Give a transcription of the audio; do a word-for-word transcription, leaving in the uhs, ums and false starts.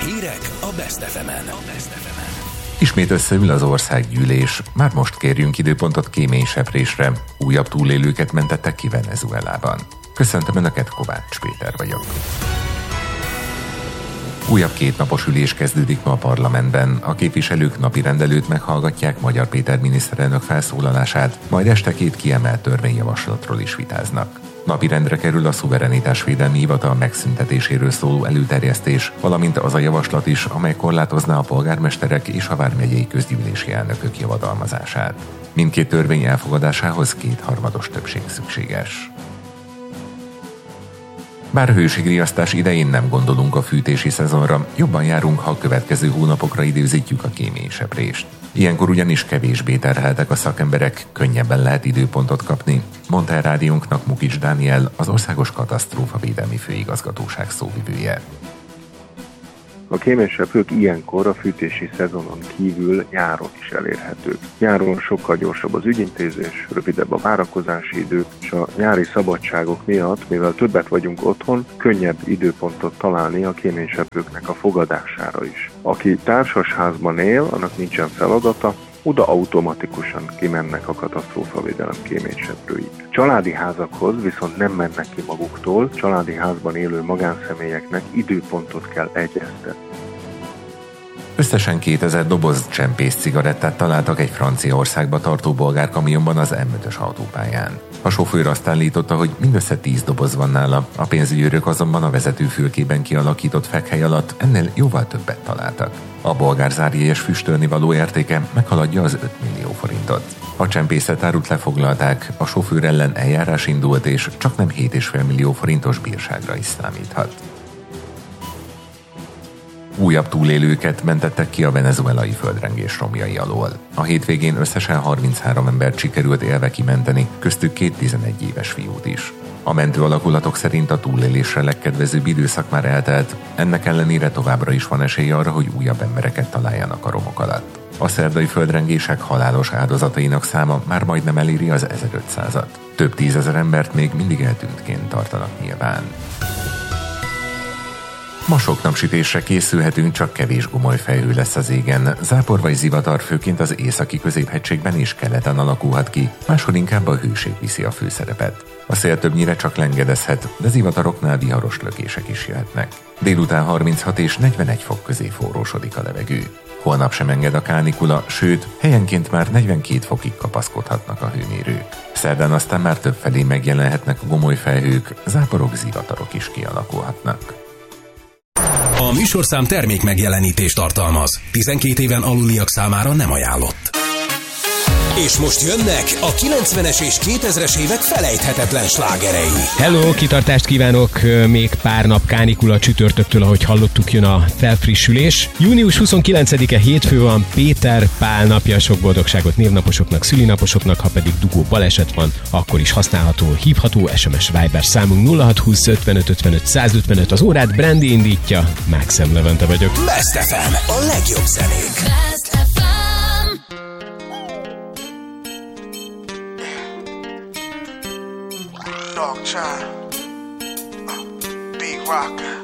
Hírek a Best ef emen. Ismét összeül az országgyűlés. Már most kérjünk időpontot kéményseprésre. Újabb túlélőket mentettek ki Venezuelában. Köszöntöm Önöket, Kovács Péter vagyok. Újabb kétnapos ülés kezdődik ma a parlamentben. A képviselők napirend előtt meghallgatják Magyar Péter miniszterelnök felszólalását, majd este két kiemelt törvényjavaslatról is vitáznak. Napirendre kerül a szuverenitásvédelmi hivatal megszüntetéséről szóló előterjesztés, valamint az a javaslat is, amely korlátozná a polgármesterek és a vármegyei közgyűlési elnökök javadalmazását. Mindkét törvény elfogadásához kétharmados többség szükséges. Bár hőségriasztás idején nem gondolunk a fűtési szezonra, jobban járunk, ha a következő hónapokra időzítjük a kéményseprést. Ilyenkor ugyanis kevésbé terheltek a szakemberek, könnyebben lehet időpontot kapni, mondta el rádiónknak Mukics Dániel, az Országos Katasztrófavédelmi Főigazgatóság szóvivője. A kéményseprők ilyenkor a fűtési szezonon kívül nyáron is elérhetők. Nyáron sokkal gyorsabb az ügyintézés, rövidebb a várakozási idő, és a nyári szabadságok miatt, mivel többet vagyunk otthon, könnyebb időpontot találni a kéményseprőknek a fogadására is. Aki társasházban él, annak nincsen feladata, oda automatikusan kimennek a katasztrófavédelem kéményseprői. Családi házakhoz viszont nem mennek ki maguktól, családi házban élő magánszemélyeknek időpontot kell egyeztetni. Összesen kétezer doboz csempész cigarettát találtak egy Franciaországba tartó bolgár kamionban az em ötös autópályán. A sofőr azt állította, hogy mindössze tíz doboz van nála, a pénzügyőrök azonban a vezetőfülkében kialakított fekhely alatt ennél jóval többet találtak. A bolgár zárjegyes füstölni való értéke meghaladja az öt millió forintot. A csempészetárut lefoglalták, a sofőr ellen eljárás indult, és csak nem hét egész öt millió forintos bírságra is számíthat. Újabb túlélőket mentettek ki a venezuelai földrengés romjai alól. A hétvégén összesen harminchárom embert sikerült élve kimenteni, köztük két tizenegy éves fiút is. A mentő alakulatok szerint a túlélésre legkedvezőbb időszak már eltelt, ennek ellenére továbbra is van esély arra, hogy újabb embereket találjanak a romok alatt. A szerdai földrengések halálos áldozatainak száma már majdnem eléri az ezerötszázat. Több tízezer embert még mindig eltűntként tartanak nyilván. Ma sok napsütésre készülhetünk, csak kevés gomoly felhő lesz az égen. Zápor vagy zivatar főként az északi középhegységben és keleten alakulhat ki, máshol inkább a hőség viszi a főszerepet. A szél többnyire csak lengedezhet, de zivataroknál viharos lökések is jöhetnek. Délután harminchat és negyvenegy fok közé forrósodik a levegő. Holnap sem enged a kánikula, sőt, helyenként már negyvenkét fokig kapaszkodhatnak a hőmérők. Szerdán aztán már többfelé megjelenhetnek a gomoly felhők, záporok, zivatarok is kialakulhatnak. A műsorszám termék megjelenítést tartalmaz. tizenkét éven aluliak számára nem ajánlott. És most jönnek a kilencvenes és kétezres évek felejthetetlen slágerei. Hello, kitartást kívánok! Még pár nap kánikula, csütörtöktől, ahogy hallottuk, jön a felfrissülés. június huszonkilencedike hétfő van, Péter Pál napja, sok boldogságot névnaposoknak, szülinaposoknak, ha pedig dugó baleset van, akkor is használható, hívható es em es Viber számunk nulla hat húsz ötvenöt ötvenöt százötvenöt. Az órát Brandy indítja, Mákszem Levente vagyok. Best ef em, a legjobb zenék. Dog child, uh, big rocker.